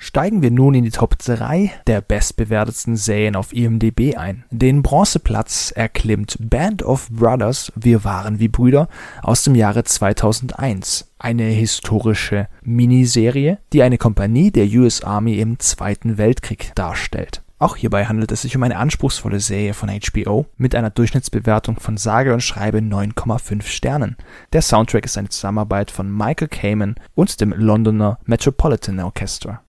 Steigen wir nun in die Top 3 der bestbewertetsten Serien auf IMDb ein. Den Bronzeplatz erklimmt Band of Brothers, Wir waren wie Brüder, aus dem Jahre 2001. Eine historische Miniserie, die eine Kompanie der US Army im Zweiten Weltkrieg darstellt. Auch hierbei handelt es sich um eine anspruchsvolle Serie von HBO mit einer Durchschnittsbewertung von sage und schreibe 9,5 Sternen. Der Soundtrack ist eine Zusammenarbeit von Michael Kamen und dem Londoner Metropolitan Orchestra.